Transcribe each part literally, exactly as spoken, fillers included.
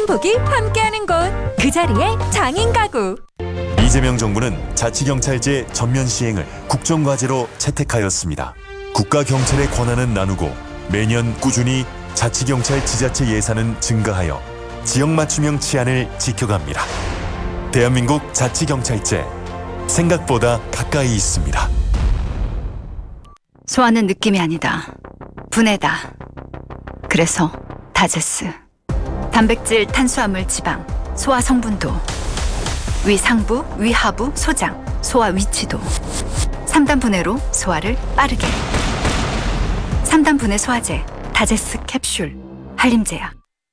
행복이 함께하는 곳, 그 자리에 장인 가구. 이재명 정부는 자치경찰제 전면 시행을 국정과제로 채택하였습니다. 국가경찰의 권한은 나누고 매년 꾸준히 자치경찰 지자체 예산은 증가하여 지역 맞춤형 치안을 지켜갑니다. 대한민국 자치경찰제, 생각보다 가까이 있습니다. 소화는 느낌이 아니다. 분해다. 그래서 다제스. 단백질, 탄수화물, 지방, 소화 성분도, 위 상부, 위 하부, 소장, 소화 위치도. 삼 단 분해로 소화를 빠르게. 삼 단 분해 소화제, 다제스 캡슐, 한림제약.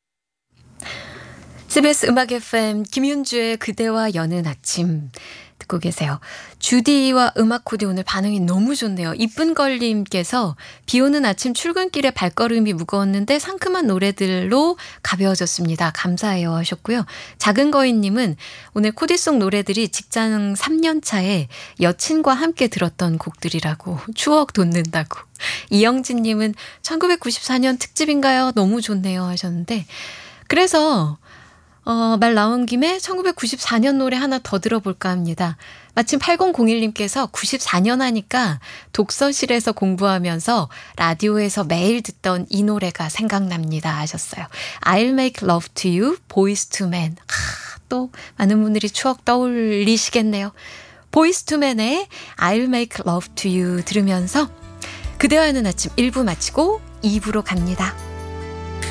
씨비에스 음악 에프엠 김윤주의 그대와 여는 아침 듣고 계세요. 주디와 음악 코디 오늘 반응이 너무 좋네요. 이쁜 걸님께서 비 오는 아침 출근길에 발걸음이 무거웠는데 상큼한 노래들로 가벼워졌습니다. 감사해요 하셨고요. 작은 거인님은 오늘 코디송 노래들이 직장 삼 년 차에 여친과 함께 들었던 곡들이라고 추억 돋는다고. 이영진님은 천구백구십사 년 특집인가요? 너무 좋네요 하셨는데 그래서 어, 말 나온 김에 천구백구십사 년 노래 하나 더 들어볼까 합니다. 마침 팔공공일님께서 구십사 년 하니까 독서실에서 공부하면서 라디오에서 매일 듣던 이 노래가 생각납니다 하셨어요. I'll make love to you, boys to men. 하, 또 많은 분들이 추억 떠올리시겠네요. 보이스 투 맨의 I'll make love to you 들으면서 그대와 하는 아침 일 부 마치고 이 부로 갑니다.